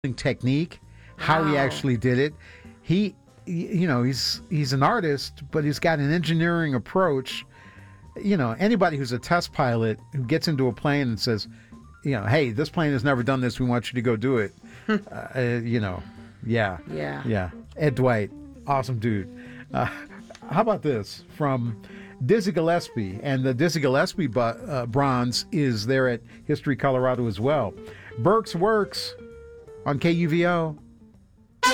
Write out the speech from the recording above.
technique, how he Wow. actually did it. He's an artist, but he's got an engineering approach. Anybody who's a test pilot who gets into a plane and says, hey, this plane has never done this. We want you to go do it. Yeah, Yeah. yeah. Ed Dwight, awesome dude. How about this from Dizzy Gillespie? And the Dizzy Gillespie bronze is there at History Colorado as well. Burke's Works on KUVO.